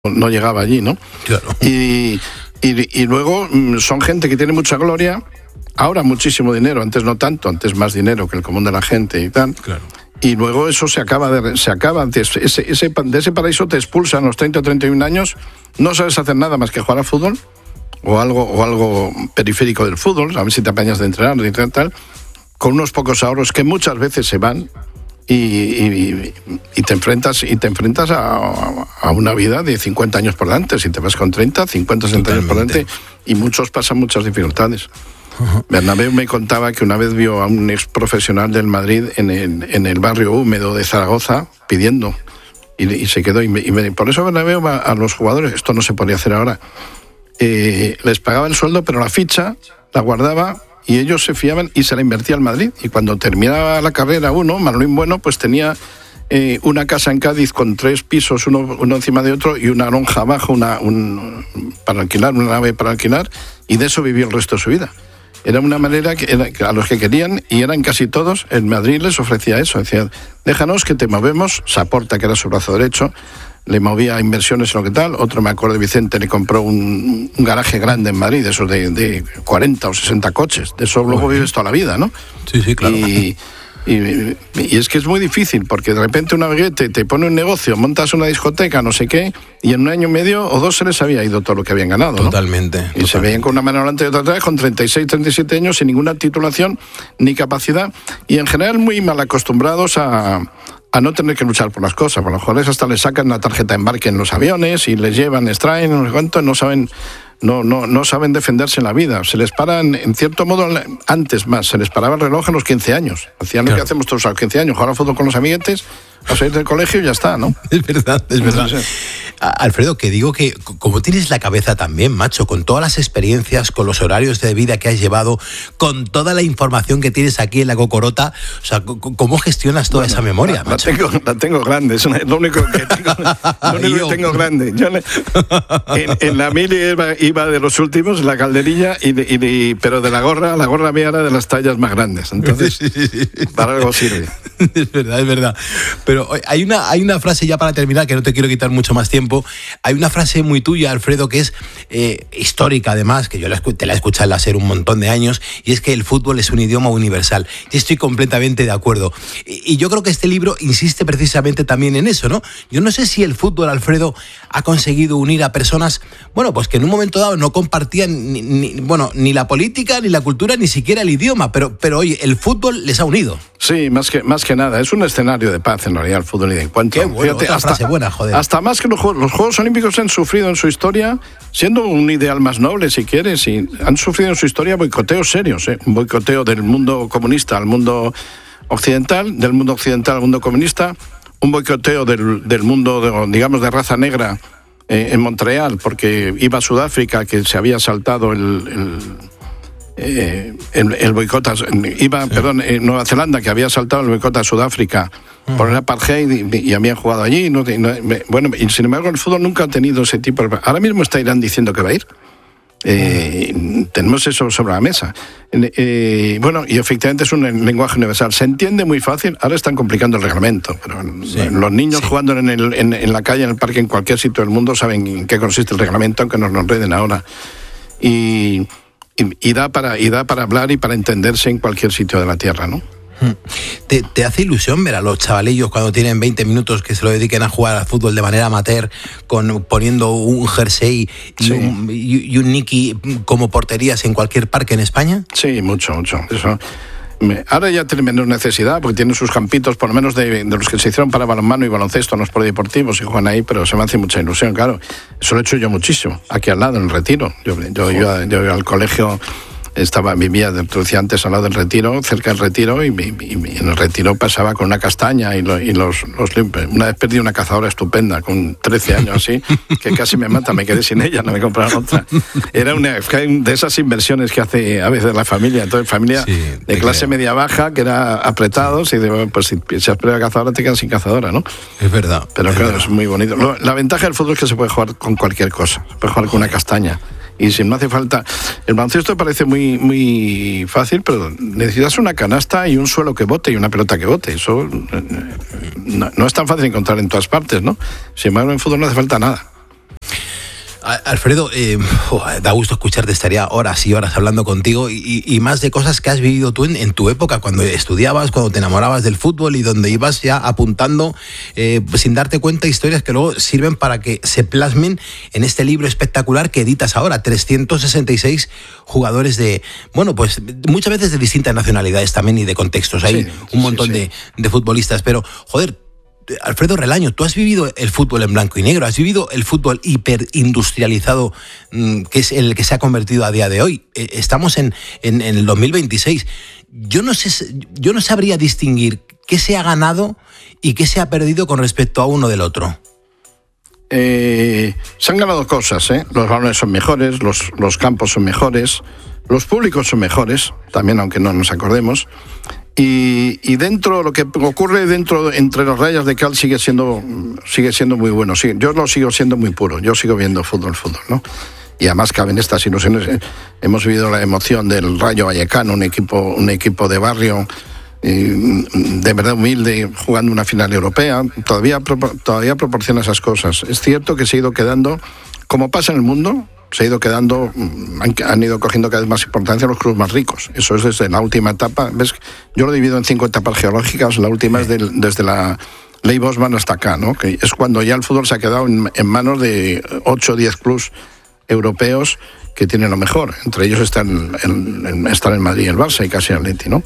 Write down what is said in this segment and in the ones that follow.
no llegaba allí, ¿no? Claro. Y luego son gente que tiene mucha gloria, ahora muchísimo dinero, antes no tanto, antes más dinero que el común de la gente y tal. Claro. Y luego eso se acaba de ese paraíso te expulsan a los 30 o 31 años, no sabes hacer nada más que jugar al fútbol o algo periférico del fútbol, a ver si te apañas de entrenar y tal, con unos pocos ahorros que muchas veces se van y te enfrentas a una vida de 50 años por delante. Si te vas con 30, 50, 60 años por delante, y muchos pasan muchas dificultades. Uh-huh. Bernabéu me contaba que una vez vio a un ex profesional del Madrid en el barrio húmedo de Zaragoza pidiendo, y se quedó. Por eso Bernabéu a los jugadores, esto no se podía hacer ahora, les pagaba el sueldo, pero la ficha la guardaba y ellos se fiaban y se la invertía al Madrid. Y cuando terminaba la carrera Manolín Bueno, pues tenía una casa en Cádiz con 3 pisos, uno encima de otro, y una lonja abajo, una nave para alquilar, y de eso vivió el resto de su vida. Era una manera que a los que querían, y eran casi todos, el Madrid les ofrecía eso. Decía, déjanos que te movemos. Saporta, que era su brazo derecho, le movía inversiones en lo que tal. Otro, me acuerdo, Vicente le compró un garaje grande en Madrid, esos de 40 o 60 coches. De eso luego vives toda la vida, ¿no? Sí, claro. Y es que es muy difícil, porque de repente una veguete te pone un negocio, montas una discoteca, no sé qué, y en un año y medio o 2 se les había ido todo lo que habían ganado, ¿no? Totalmente. Y se veían con una mano delante y otra atrás, con 36, 37 años, sin ninguna titulación ni capacidad, y en general muy mal acostumbrados a no tener que luchar por las cosas. Por lo mejor hasta les sacan una tarjeta de embarque en los aviones y les llevan, les traen, no sé cuánto, no saben defenderse en la vida. Se les paran, en cierto modo, antes más, se les paraba el reloj a los 15 años. Hacían lo que hacemos todos a los 15 años, jugar al fútbol con los amiguetes, a salir del colegio y ya está, ¿no? Es verdad. Sí. Alfredo, que digo que como tienes la cabeza también, macho, con todas las experiencias, con los horarios de vida que has llevado, con toda la información que tienes aquí en la cocorota, o sea, ¿cómo gestionas toda esa memoria, macho? La tengo grande, es lo único que tengo grande. Yo en la mili iba de los últimos, en la calderilla, pero de la gorra mía era de las tallas más grandes, entonces para algo sirve. Es verdad. Pero hay una frase, ya para terminar, que no te quiero quitar mucho más tiempo. Hay una frase muy tuya, Alfredo, que es histórica además, que yo te la he escuchado en la SER un montón de años, y es que el fútbol es un idioma universal. Y estoy completamente de acuerdo. Y yo creo que este libro insiste precisamente también en eso, ¿no? Yo no sé si el fútbol, Alfredo, ha conseguido unir a personas, pues que en un momento dado no compartían ni la política, ni la cultura, ni siquiera el idioma, pero oye, el fútbol les ha unido. Sí, más que nada, es un escenario de paz en realidad el fútbol y de encuentro. Qué bueno, fíjate, frase buena, joder. Hasta más que los Juegos Olímpicos han sufrido en su historia, siendo un ideal más noble si quieres, y han sufrido en su historia boicoteos serios, un boicoteo del mundo comunista al mundo occidental, del mundo occidental al mundo comunista, un boicoteo del mundo, digamos, de raza negra en Montreal, porque iba a Sudáfrica, que se había saltado el boicot, en Nueva Zelanda, que había saltado el boicot a Sudáfrica por el apartheid y habían jugado allí. Y sin embargo el fútbol nunca ha tenido ese tipo de... Ahora mismo está Irán diciendo que va a ir. Tenemos eso sobre la mesa. Y efectivamente es un lenguaje universal. Se entiende muy fácil. Ahora están complicando el reglamento, pero los niños jugando en la calle, en el parque, en cualquier sitio del mundo saben en qué consiste el reglamento, aunque nos lo enreden ahora. Y da para hablar y para entenderse en cualquier sitio de la tierra, ¿no? ¿Te hace ilusión ver a los chavalillos cuando tienen 20 minutos que se lo dediquen a jugar al fútbol de manera amateur, poniendo un jersey y un Niki como porterías en cualquier parque en España? Sí, mucho. Eso. Ahora ya tienen menos necesidad, porque tienen sus campitos, por lo menos de los que se hicieron para balonmano y baloncesto, no los polideportivos, y juegan ahí, pero se me hace mucha ilusión, claro. Eso lo he hecho yo muchísimo, aquí al lado, en el Retiro. Yo iba al colegio, vivía, te decía antes, al lado del Retiro, cerca del Retiro, y en el Retiro pasaba con una castaña y los una vez perdí una cazadora estupenda, con 13 años así, que casi me mata, me quedé sin ella, no me compraron otra. Era una de esas inversiones que hace a veces la familia, entonces familia de clase media-baja, que era apretados, y pues si has perdido la cazadora te quedas sin cazadora, ¿no? Es verdad. Pero claro, es muy bonito. La ventaja del fútbol es que se puede jugar con cualquier cosa, se puede jugar con una castaña. Y si no hace falta... El baloncesto parece muy fácil, pero necesitas una canasta y un suelo que bote y una pelota que bote. Eso no es tan fácil encontrar en todas partes, ¿no? Sin embargo, en fútbol no hace falta nada. Alfredo, da gusto escucharte, estaría horas y horas hablando contigo y más de cosas que has vivido tú en tu época, cuando estudiabas, cuando te enamorabas del fútbol y donde ibas ya apuntando, sin darte cuenta, historias que luego sirven para que se plasmen en este libro espectacular que editas ahora, 366 jugadores de, bueno, pues muchas veces de distintas nacionalidades también y de contextos. Hay un montón de futbolistas, pero, joder, Alfredo Relaño, tú has vivido el fútbol en blanco y negro, has vivido el fútbol hiperindustrializado, que es el que se ha convertido a día de hoy. Estamos en el 2026. Yo no sabría distinguir qué se ha ganado y qué se ha perdido con respecto a uno del otro. Se han ganado cosas, los balones son mejores, los campos son mejores, los públicos son mejores, también, aunque no nos acordemos. Y dentro, lo que ocurre dentro, entre las rayas de cal sigue siendo muy bueno. Sí, yo lo sigo siendo muy puro, yo sigo viendo fútbol, ¿no? Y además caben estas ilusiones. Hemos vivido la emoción del Rayo Vallecano, un equipo de barrio, de verdad humilde, jugando una final europea. Todavía proporciona esas cosas. Es cierto que se ha ido quedando, como pasa en el mundo, han ido cogiendo cada vez más importancia los clubes más ricos. Eso es desde la última etapa. ¿Ves? Yo lo divido en 5 etapas geológicas. La última es desde la ley Bosman hasta acá, ¿no? Que es cuando ya el fútbol se ha quedado en manos de 8 o 10 clubes europeos que tienen lo mejor. Entre ellos están el Madrid y el Barça y casi el Atleti, ¿no?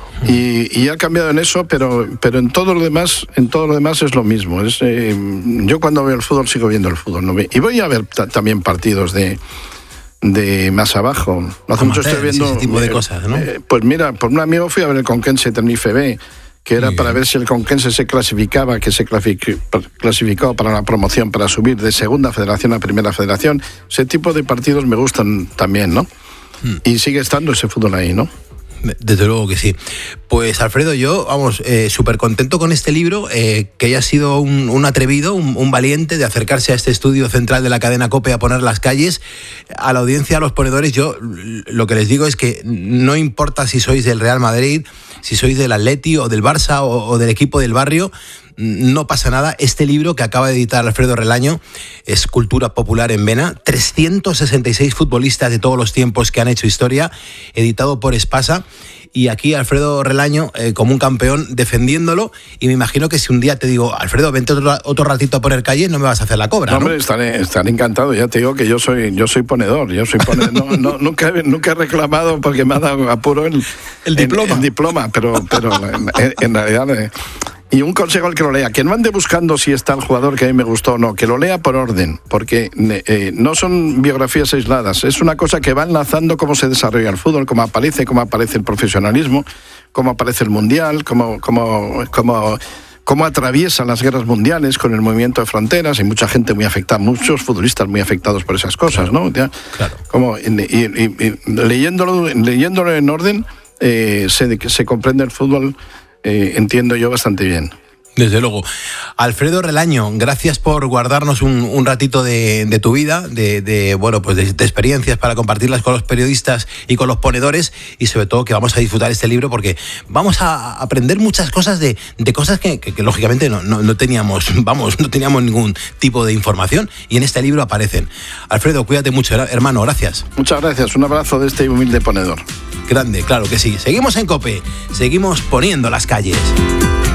Y ha cambiado en eso, pero en todo lo demás es lo mismo. Yo cuando veo el fútbol sigo viendo el fútbol, ¿no? Y voy a ver también partidos de más abajo. No hace mucho estoy viendo ese tipo de cosas, ¿no? Pues mira, por un amigo fui a ver el Conquense Tenerife B, que era para ver si el Conquense se clasificaba, que se clasificó para la promoción, para subir de segunda federación a primera federación. Ese tipo de partidos me gustan también, ¿no? Y sigue estando ese fútbol ahí, ¿no? Desde luego que sí. Pues Alfredo, yo, vamos, súper contento con este libro, que haya sido un atrevido, un valiente de acercarse a este estudio central de la cadena COPE a poner las calles. A la audiencia, a los ponedores, yo lo que les digo es que no importa si sois del Real Madrid, si sois del Atleti o del Barça o del equipo del barrio, no pasa nada. Este libro que acaba de editar Alfredo Relaño es cultura popular en vena. 366 futbolistas de todos los tiempos que han hecho historia, editado por Espasa. Y aquí Alfredo Relaño, como un campeón, defendiéndolo. Y me imagino que si un día te digo, Alfredo, vente otro ratito a poner calle, no me vas a hacer la cobra, ¿no? Hombre, estaré encantado. Ya te digo que yo soy ponedor. Nunca he reclamado porque me ha dado apuro el diploma, pero en realidad... Y un consejo al que lo lea, que no ande buscando si está el jugador que a mí me gustó o no, que lo lea por orden, porque no son biografías aisladas, es una cosa que va enlazando cómo se desarrolla el fútbol, cómo aparece el profesionalismo, cómo aparece el mundial, cómo atraviesan las guerras mundiales con el movimiento de fronteras. Hay mucha gente muy afectada, muchos futbolistas muy afectados por esas cosas, ¿no? Claro. Leyéndolo en orden, se comprende el fútbol. Entiendo yo bastante bien. Desde luego. Alfredo Relaño, gracias por guardarnos un ratito de tu vida, de experiencias para compartirlas con los periodistas y con los ponedores, y sobre todo que vamos a disfrutar este libro porque vamos a aprender muchas cosas de cosas que lógicamente no teníamos ningún tipo de información, y en este libro aparecen. Alfredo, cuídate mucho, hermano, gracias. Muchas gracias, un abrazo de este humilde ponedor. Grande, claro que sí. Seguimos en COPE, seguimos poniendo las calles.